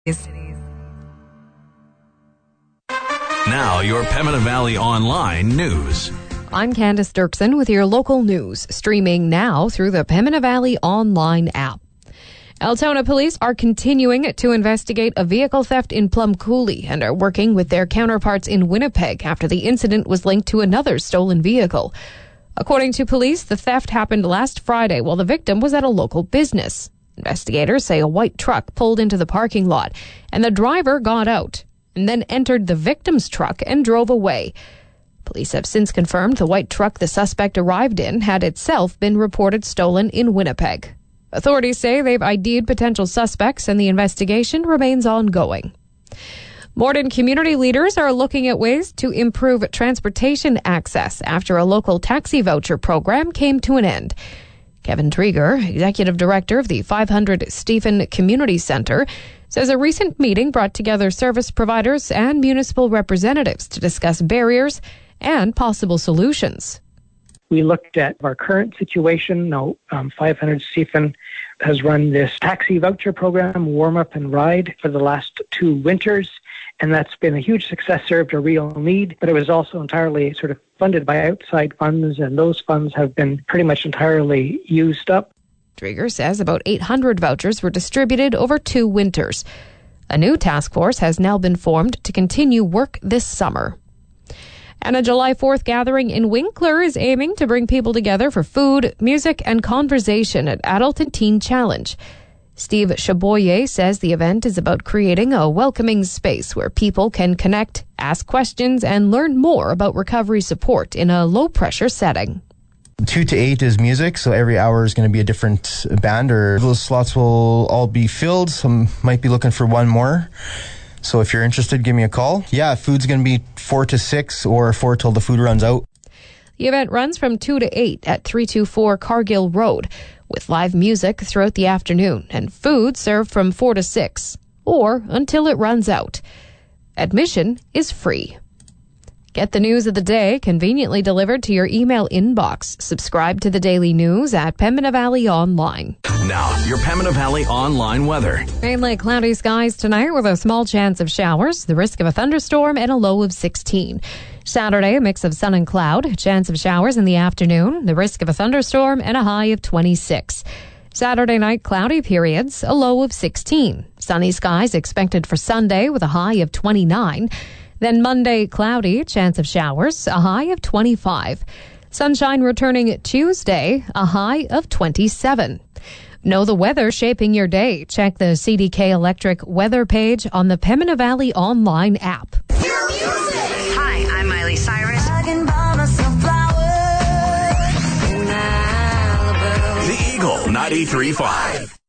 Now, your Pembina Valley Online news. I'm Candace Dirksen with your local news, streaming now through the Pembina Valley Online app. Altona police are continuing to investigate a vehicle theft in Plum Coulee and are working with their counterparts in Winnipeg after the incident was linked to another stolen vehicle. According to police, the theft happened last Friday while the victim was at a local business. Investigators say a white truck pulled into the parking lot and the driver got out and then entered the victim's truck and drove away. Police have since confirmed the white truck the suspect arrived in had itself been reported stolen in Winnipeg. Authorities say they've ID'd potential suspects and the investigation remains ongoing. Morden community leaders are looking at ways to improve transportation access after a local taxi voucher program came to an end. Kevin Drieger, executive director of the 500 Stephen Community Centre, says a recent meeting brought together service providers and municipal representatives to discuss barriers and possible solutions. We looked at our current situation. Now, 500 Stephen has run this taxi voucher program, Warm Up and Ride, for the last 2 winters, and that's been a huge success, served a real need, but it was also entirely sort of funded by outside funds, and those funds have been pretty much entirely used up. Drieger says about 800 vouchers were distributed over 2 winters. A new task force has now been formed to continue work this summer. And a July 4th gathering in Winkler is aiming to bring people together for food, music, and conversation at Adult and Teen Challenge. Steve Chaboyer says the event is about creating a welcoming space where people can connect, ask questions, and learn more about recovery support in a low-pressure setting. 2 to 8 is music, so every hour is going to be a different band, or those slots will all be filled. Some might be looking for one more. So if you're interested, give me a call. Yeah, food's going to be 4 to 6 or 4 till the food runs out. The event runs from 2 to 8 at 324 Cargill Road, with live music throughout the afternoon and food served from 4 to 6, or until it runs out. Admission is free. Get the news of the day conveniently delivered to your email inbox. Subscribe to the daily news at Pembina Valley Online. Now, your Pembina Valley Online weather. Mainly cloudy skies tonight with a small chance of showers, the risk of a thunderstorm, and a low of 16. Saturday, a mix of sun and cloud, chance of showers in the afternoon, the risk of a thunderstorm, and a high of 26. Saturday night, cloudy periods, a low of 16. Sunny skies expected for Sunday with a high of 29. Then Monday, cloudy, chance of showers, a high of 25. Sunshine returning Tuesday, a high of 27. Know the weather shaping your day. Check the CDK Electric weather page on the Pembina Valley Online app. Hi, I'm Miley Cyrus. The Eagle 93.5.